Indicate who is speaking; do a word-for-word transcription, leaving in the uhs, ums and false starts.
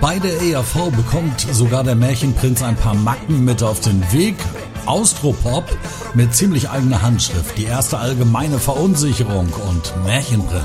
Speaker 1: Bei der E R V bekommt sogar der Märchenprinz ein paar Macken mit auf den Weg. Austropop mit ziemlich eigener Handschrift, die erste allgemeine Verunsicherung und Märchenprinz.